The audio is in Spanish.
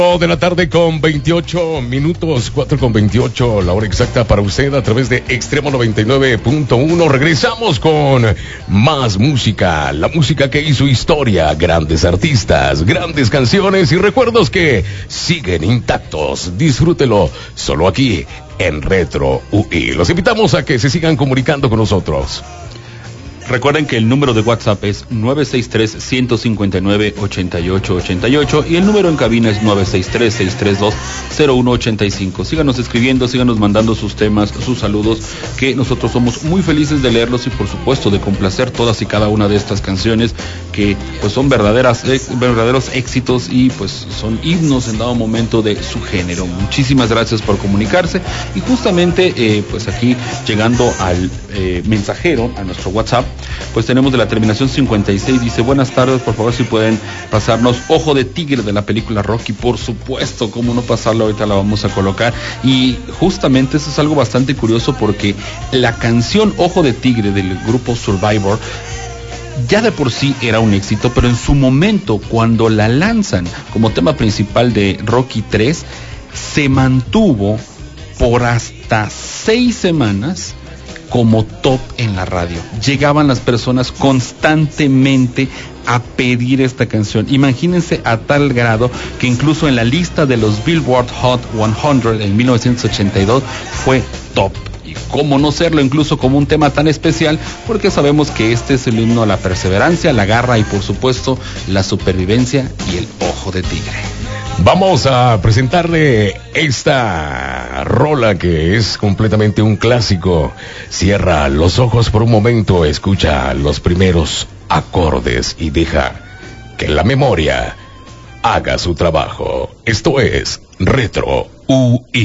De la tarde con 28 minutos, 4 con 28, la hora exacta para usted a través de Extremo 99.1. Regresamos con más música, la música que hizo historia, grandes artistas, grandes canciones y recuerdos que siguen intactos. Disfrútelo solo aquí en Retro UI. Los invitamos a que se sigan comunicando con nosotros. Recuerden que el número de WhatsApp es 963-159-8888 y el número en cabina es 963-632-0185. Síganos escribiendo, síganos mandando sus temas, sus saludos, que nosotros somos muy felices de leerlos y por supuesto de complacer todas y cada una de estas canciones que pues son verdaderos éxitos y pues son himnos en dado momento de su género. Muchísimas gracias por comunicarse y justamente pues aquí llegando al mensajero, a nuestro WhatsApp, pues tenemos de la terminación 56, dice: buenas tardes, por favor si pueden pasarnos Ojo de Tigre de la película Rocky. Por supuesto, cómo no pasarlo, ahorita la vamos a colocar. Y justamente eso es algo bastante curioso porque la canción Ojo de Tigre del grupo Survivor ya de por sí era un éxito, pero en su momento cuando la lanzan como tema principal de Rocky 3 se mantuvo por hasta 6 semanas como top en la radio. Llegaban las personas constantemente a pedir esta canción. Imagínense a tal grado que incluso en la lista de los Billboard Hot 100 en 1982 fue top. Y cómo no serlo incluso como un tema tan especial, porque sabemos que este es el himno a la perseverancia, la garra y por supuesto la supervivencia y el ojo de tigre. Vamos a presentarle esta rola que es completamente un clásico. Cierra los ojos por un momento, escucha los primeros acordes y deja que la memoria haga su trabajo. Esto es Retro UI.